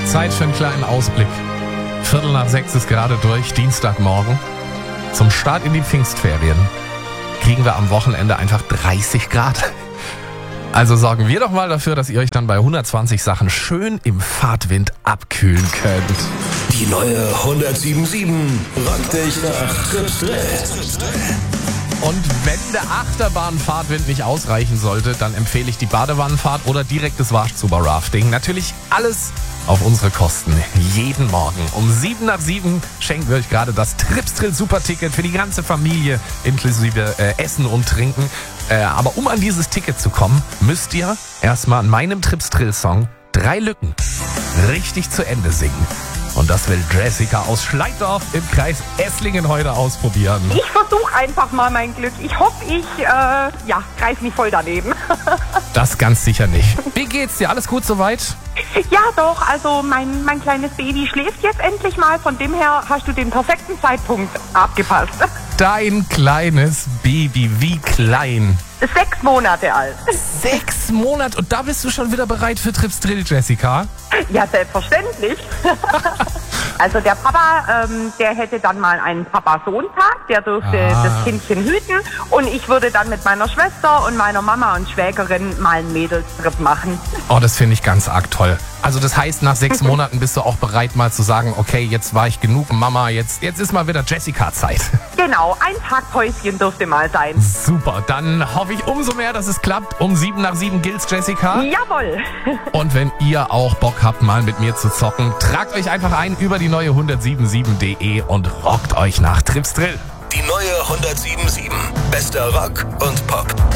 Zeit für einen kleinen Ausblick. 5:45 ist gerade durch, Dienstagmorgen. Zum Start in die Pfingstferien kriegen wir am Wochenende einfach 30 Grad. Also sorgen wir doch mal dafür, dass ihr euch dann bei 120 Sachen schön im Fahrtwind abkühlen könnt. Die neue 107.7 rockt dich nach Tripsdrill. Und wenn der Achterbahnfahrtwind nicht ausreichen sollte, dann empfehle ich die Badewannenfahrt oder direktes Warschzuber-Rafting. Natürlich alles auf unsere Kosten. Jeden Morgen um 7:07 schenken wir euch gerade das Tripsdrill-Superticket für die ganze Familie, inklusive Essen und Trinken. Aber um an dieses Ticket zu kommen, müsst ihr erstmal an meinem Tripsdrill-Song 3 Lücken richtig zu Ende singen. Und das will Jessica aus Schleiddorf im Kreis Esslingen heute ausprobieren. Ich versuche einfach mal mein Glück. Ich hoffe, ich greife nicht voll daneben. Das ganz sicher nicht. Wie geht's dir? Alles gut soweit? Ja doch, also mein kleines Baby schläft jetzt endlich mal. Von dem her hast du den perfekten Zeitpunkt abgepasst. Dein kleines Baby, wie klein? 6 Monate alt. 6 Monate und da bist du schon wieder bereit für Tripsdrill, Jessica? Ja, selbstverständlich. Also der Papa, der hätte dann mal einen Papa-Sohn-Tag, der dürfte das Kindchen hüten und ich würde dann mit meiner Schwester und meiner Mama und Schwägerin mal einen Mädelstrip machen. Oh, das finde ich ganz arg toll. Also das heißt, nach 6 Monaten bist du auch bereit mal zu sagen, okay, jetzt war ich genug Mama, jetzt ist mal wieder Jessica-Zeit. Genau, ein Tag Päuschen dürfte mal sein. Super, dann hoffe ich umso mehr, dass es klappt. Um 7:07 gilt's, Jessica. Jawohl. Und wenn ihr auch Bock habt, mal mit mir zu zocken, tragt euch einfach ein über die neue 107.7.de und rockt euch nach Tripsdrill. Die neue 107.7. Bester Rock und Pop.